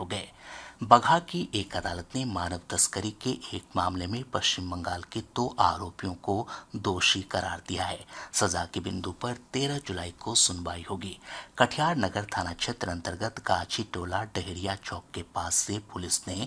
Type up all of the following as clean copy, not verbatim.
हो गए। बगहा की एक अदालत ने मानव तस्करी के एक मामले में पश्चिम बंगाल के 2 आरोपियों को दोषी करार दिया है। सजा के बिंदु पर 13 जुलाई को सुनवाई होगी। कटिहार नगर थाना क्षेत्र अंतर्गत गाछी टोला डहेरिया चौक के पास से पुलिस ने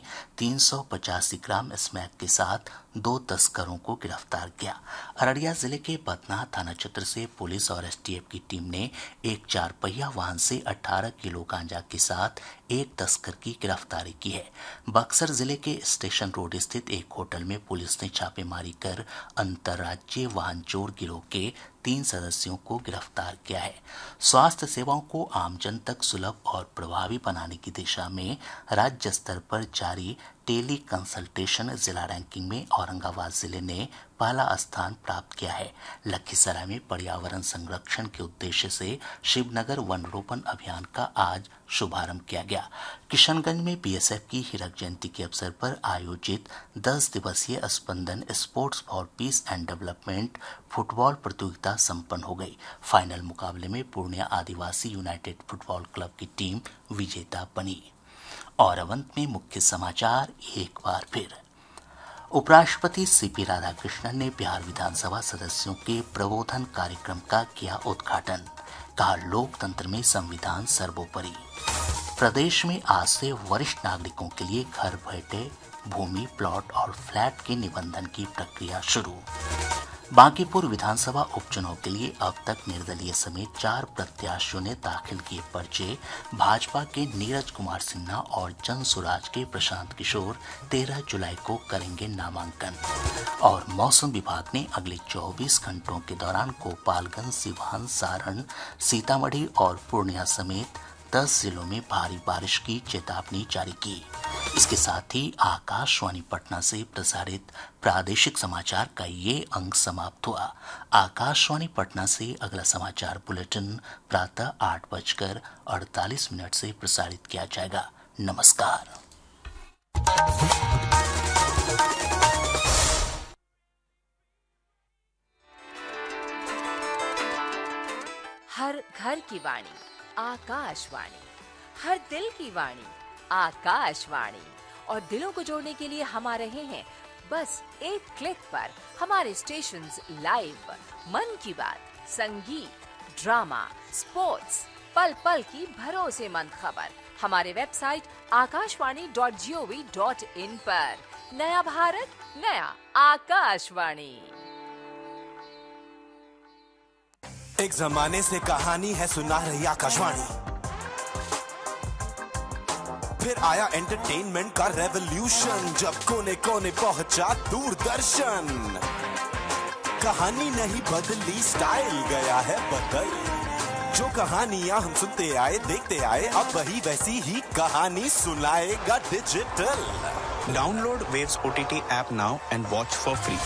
385 ग्राम स्मैक के साथ 2 तस्करों को गिरफ्तार किया। अररिया जिले के बथनाहा थाना क्षेत्र से पुलिस और एसटीएफ की टीम ने एक 4 पहिया वाहन से 18 किलो गांजा के साथ एक तस्कर की गिरफ्तारी की है। बक्सर जिले के स्टेशन रोड स्थित एक होटल में पुलिस ने छापेमारी कर अंतर्राज्यीय वाहन चोर गिरोह के 3 सदस्यों को गिरफ्तार किया है। स्वास्थ्य सेवाओं को आमजन तक सुलभ और प्रभावी बनाने की दिशा में राज्य स्तर पर जारी टेली कंसल्टेशन जिला रैंकिंग में औरंगाबाद जिले ने पहला स्थान प्राप्त किया है। लखीसराय में पर्यावरण संरक्षण के उद्देश्य से शिवनगर वन रोपण अभियान का आज शुभारंभ किया गया। किशनगंज में बीएसएफ की हीरक जयंती के अवसर पर आयोजित 10 दिवसीय स्पंदन sports for piece and development football प्रतियोगिता संपन्न हो गई। फाइनल मुकाबले में पूर्णिया आदिवासी यूनाइटेड फुटबॉल क्लब की टीम विजेता बनी। और अब अंत में मुख्य समाचार एक बार फिर। उपराष्ट्रपति सीपी राधाकृष्णन ने बिहार विधानसभा सदस्यों के प्रबोधन कार्यक्रम का किया उद्घाटन। कहा, लोकतंत्र में संविधान सर्वोपरि। प्रदेश में आज से वरिष्ठ नागरिकों के लिए घर बैठे भूमि, प्लॉट और फ्लैट के निबंधन की प्रक्रिया शुरू। बांकीपुर विधानसभा उपचुनाव के लिए अब तक निर्दलीय समेत 4 प्रत्याशियों ने दाखिल किए पर्चे। भाजपा के नीरज कुमार सिन्हा और जन सुराज के प्रशांत किशोर 13 जुलाई को करेंगे नामांकन। और मौसम विभाग ने अगले 24 घंटों के दौरान गोपालगंज, सिवान, सारण, सीतामढ़ी और पूर्णिया समेत 10 जिलों में भारी बारिश की चेतावनी जारी की। इसके साथ ही आकाशवाणी पटना से प्रसारित प्रादेशिक समाचार का ये अंक समाप्त हुआ। आकाशवाणी पटना से अगला समाचार बुलेटिन प्रातः 8:48 से प्रसारित किया जाएगा। नमस्कार। हर घर की वाणी आकाशवाणी, हर दिल की वाणी आकाशवाणी। और दिलों को जोड़ने के लिए हम आ रहे हैं बस एक क्लिक पर। हमारे स्टेशंस लाइव, मन की बात, संगीत, ड्रामा, स्पोर्ट्स, पल पल की भरोसेमंद खबर हमारे वेबसाइट akashwani.gov.in पर। नया भारत, नया आकाशवाणी। एक जमाने से कहानी है सुना रही आकाशवाणी, फिर आया एंटरटेनमेंट का रेवोल्यूशन, जब कोने कोने पहुंचा दूरदर्शन। कहानी नहीं बदली, स्टाइल गया है बदल। जो कहानियां हम सुनते आए, देखते आए, अब वही वैसी ही कहानी सुनाएगा digital. Download waves OTT app now and watch for free.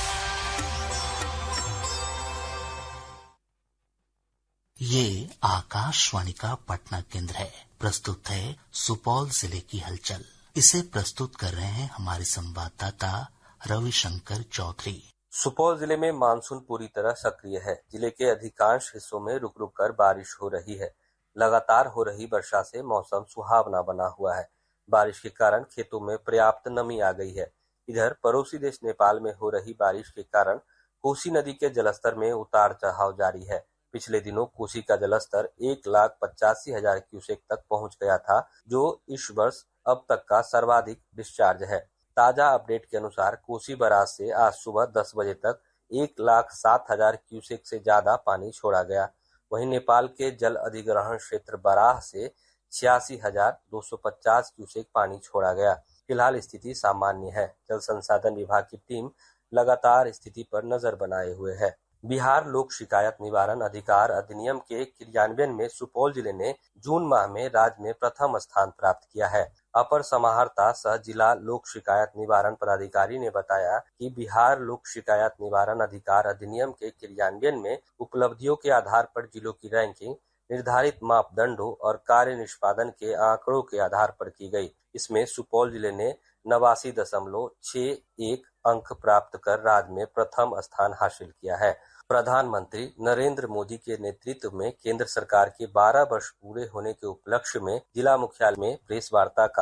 ये आकाशवाणी का पटना केंद्र है। प्रस्तुत है सुपौल जिले की हलचल। इसे प्रस्तुत कर रहे हैं हमारे संवाददाता रविशंकर चौधरी। सुपौल जिले में मानसून पूरी तरह सक्रिय है। जिले के अधिकांश हिस्सों में रुक रुक कर बारिश हो रही है। लगातार हो रही वर्षा से मौसम सुहावना बना हुआ है। बारिश के कारण खेतों में पर्याप्त नमी आ गई है। इधर पड़ोसी देश नेपाल में हो रही बारिश के कारण कोसी नदी के जलस्तर में उतार चढ़ाव जारी है। पिछले दिनों कोसी का जलस्तर 1,85,000 क्यूसेक तक पहुंच गया था, जो इस वर्ष अब तक का सर्वाधिक डिस्चार्ज है। ताजा अपडेट के अनुसार कोसी बराज से आज सुबह 10 बजे तक 1,07,000 क्यूसेक से ज्यादा पानी छोड़ा गया। वहीं नेपाल के जल अधिग्रहण क्षेत्र बराह से 86,250 क्यूसेक पानी छोड़ा गया। फिलहाल स्थिति सामान्य है। जल संसाधन विभाग की टीम लगातार स्थिति पर नजर बनाए हुए है। बिहार लोक शिकायत निवारण अधिकार अधिनियम के क्रियान्वयन में सुपौल जिले ने जून माह में राज्य में प्रथम स्थान प्राप्त किया है। अपर समाहर्ता सह जिला लोक शिकायत निवारण पदाधिकारी ने बताया कि बिहार लोक शिकायत निवारण अधिकार अधिनियम के क्रियान्वयन में उपलब्धियों के आधार पर जिलों की रैंकिंग निर्धारित मापदंडों और कार्य निष्पादन के आंकड़ों के आधार पर की गई। इसमें सुपौल जिले ने 89.61 अंक प्राप्त कर राज्य में प्रथम स्थान हासिल किया है। प्रधानमंत्री नरेंद्र मोदी के नेतृत्व में केंद्र सरकार के 12 वर्ष पूरे होने के उपलक्ष्य में जिला मुख्यालय में प्रेस वार्ता का